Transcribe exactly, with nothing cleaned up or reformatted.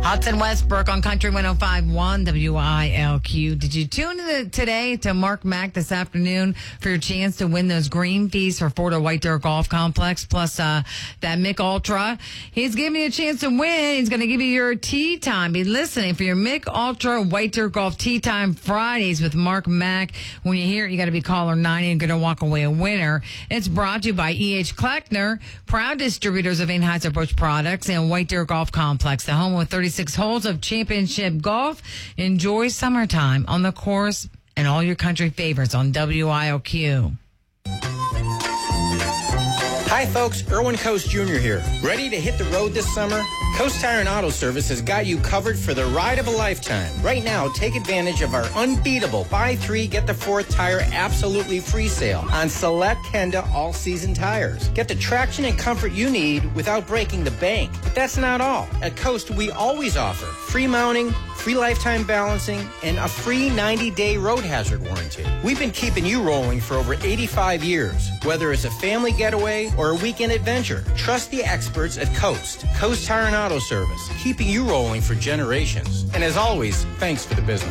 Hudson Westbrook on Country one oh five point one W I L Q. Did you tune in today to Mark Mack this afternoon for your chance to win those green fees for Florida White Dirt Golf Complex plus uh, that Mick Ultra? He's giving you a chance to win. He's going to give you your tee time. Be listening for your Mick Ultra White Dirt Golf Tee Time Fridays with Mark Mack. When you hear it, you got to be caller ninety and going to walk away a winner. It's brought to you by E H. Kleckner, proud distributors of Anheuser-Busch products and White Dirt Golf Complex, the home with thirty-six holes of championship golf. Enjoy summertime on the course and all your country favorites on W I L Q. Hi folks, Erwin Coast Junior here. Ready to hit the road this summer? Coast Tire and Auto Service has got you covered for the ride of a lifetime. Right now, take advantage of our unbeatable buy three, get the fourth tire absolutely free sale on select Kenda all-season tires. Get the traction and comfort you need without breaking the bank. But that's not all. At Coast, we always offer free mounting, free lifetime balancing, and a free ninety-day road hazard warranty. We've been keeping you rolling for over eighty-five years. Whether it's a family getaway or a weekend adventure, trust the experts at Coast. Coast Tire and Auto Service, keeping you rolling for generations. And as always, thanks for the business.